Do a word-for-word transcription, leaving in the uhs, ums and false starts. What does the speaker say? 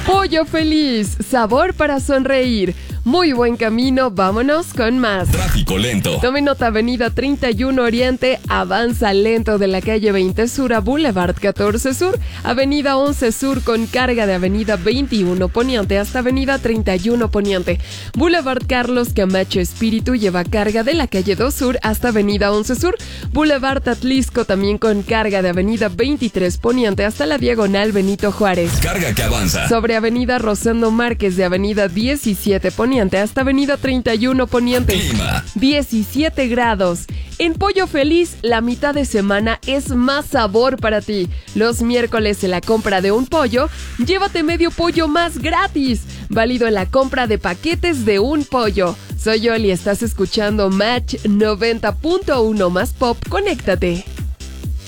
Pollo Feliz, sabor para sonreír. Muy buen camino, vámonos con más. Tráfico lento. Tome nota, avenida treinta y uno Oriente, avanza lento de la calle veinte Sur a Boulevard catorce Sur, avenida once Sur con carga de avenida veintiuno Poniente hasta avenida treinta y uno Poniente. Boulevard Carlos Camacho Espíritu lleva carga de la calle dos Sur hasta avenida once Sur. Boulevard Atlisco también con carga de avenida veintitrés Poniente hasta la diagonal Benito Juárez. Carga que avanza. Sobre avenida Rosendo Márquez de avenida diecisiete Poniente hasta avenida treinta y uno Poniente. Clima. diecisiete grados. En Pollo Feliz, la mitad de semana es más sabor para ti. Los miércoles en la compra de un pollo, llévate medio pollo más gratis. Válido en la compra de paquetes de un pollo. Soy Yoli, estás escuchando Match noventa punto uno más Pop. Conéctate.